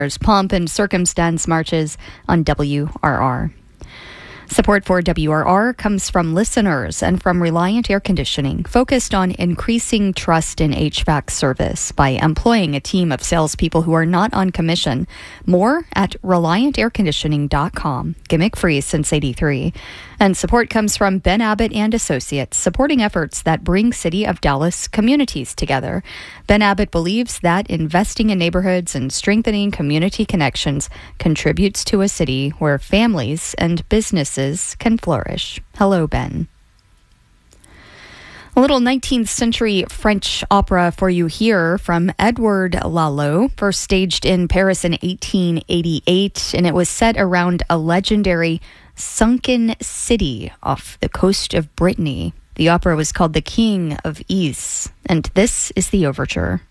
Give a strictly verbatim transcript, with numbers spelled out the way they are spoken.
Pomp and Circumstance marches on W R R. Support for W R R comes from listeners and from Reliant Air Conditioning, focused on increasing trust in H V A C service by employing a team of salespeople who are not on commission. More at reliant air conditioning dot com. Gimmick free since eighty-three. And support comes from Ben Abbott and Associates, supporting efforts that bring City of Dallas communities together. Ben Abbott believes that investing in neighborhoods and strengthening community connections contributes to a city where families and businesses can flourish. Hello, Ben. A little nineteenth century French opera for you here from Edouard Lalo, first staged in Paris in eighteen eighty-eight, and it was set around a legendary sunken city off the coast of Brittany. The opera was called The King of Ys, and this is the overture.